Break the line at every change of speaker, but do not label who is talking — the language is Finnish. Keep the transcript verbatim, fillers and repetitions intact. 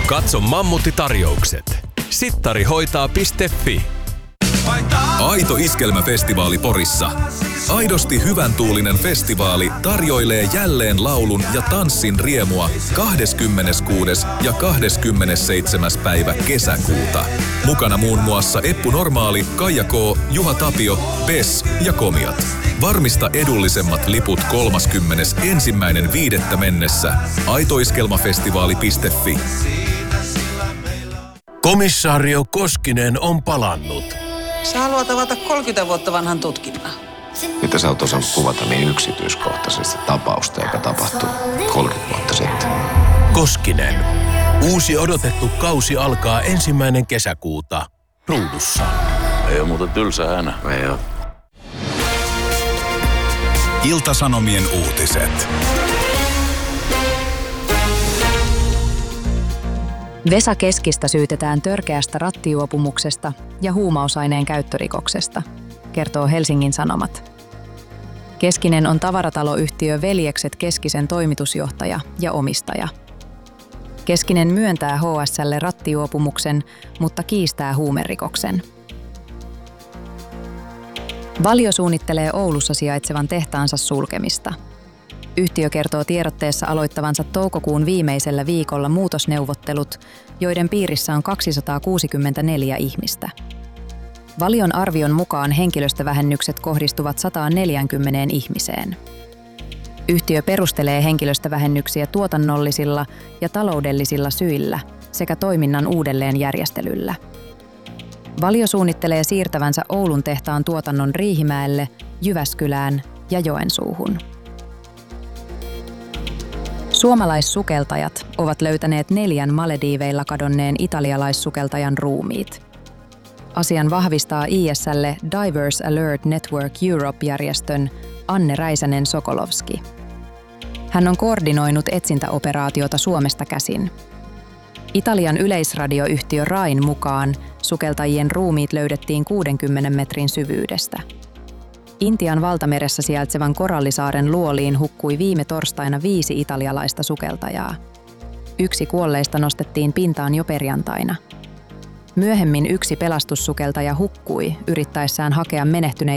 Katso Mammutti-tarjoukset. sittarihoitaa piste fi.
Aito iskelmäfestivaali Porissa. Aidosti hyvän tuulinen festivaali tarjoilee jälleen laulun ja tanssin riemua kahdeskymmeneskuudes ja kahdeskymmenesseitsemäs päivä kesäkuuta. Mukana muun muassa Eppu Normaali, Kaija K, Juha Tapio, Bess ja Komiat. Varmista edullisemmat liput kolmaskymmenesensimmäinen viidettä mennessä. aitoiskelmafestivaali piste fi.
Komissaario Koskinen on palannut.
Sä haluat avata kolmekymmentä vuotta vanhan tutkinnan.
Mitä sä oot osannut kuvata niin yksityiskohtaisesti tapausta, joka tapahtui kolmekymmentä vuotta sitten?
Koskinen. Uusi odotettu kausi alkaa ensimmäinen kesäkuuta. Ruudussa.
Ei ole muuten tylsä hänä.
Ei oo.
Ilta-Sanomien uutiset.
Vesa Keskistä syytetään törkeästä rattijuopumuksesta ja huumausaineen käyttörikoksesta, kertoo Helsingin Sanomat. Keskinen on tavarataloyhtiö Veljekset Keskisen toimitusjohtaja ja omistaja. Keskinen myöntää H S:lle rattijuopumuksen, mutta kiistää huumerikoksen. Valio suunnittelee Oulussa sijaitsevan tehtaansa sulkemista. Yhtiö kertoo tiedotteessa aloittavansa toukokuun viimeisellä viikolla muutosneuvottelut, joiden piirissä on kaksisataakuusikymmentäneljä ihmistä. Valion arvion mukaan henkilöstövähennykset kohdistuvat sataanneljäänkymmeneen ihmiseen. Yhtiö perustelee henkilöstövähennyksiä tuotannollisilla ja taloudellisilla syillä sekä toiminnan uudelleenjärjestelyllä. Valio suunnittelee siirtävänsä Oulun tehtaan tuotannon Riihimäelle, Jyväskylään ja Joensuuhun. Suomalaissukeltajat ovat löytäneet neljän Malediiveilla kadonneen italialaissukeltajan ruumiit. Asian vahvistaa I S L:lle Divers Alert Network Europe-järjestön Anne Räisänen Sokolovski. Hän on koordinoinut etsintäoperaatiota Suomesta käsin. Italian yleisradioyhtiö Rain mukaan sukeltajien ruumiit löydettiin kuudenkymmenen metrin syvyydestä. Intian valtameressä sijaitsevan Korallisaaren luoliin hukkui viime torstaina viisi italialaista sukeltajaa. Yksi kuolleista nostettiin pintaan jo perjantaina. Myöhemmin yksi pelastussukeltaja hukkui yrittäessään hakea menehtyneitä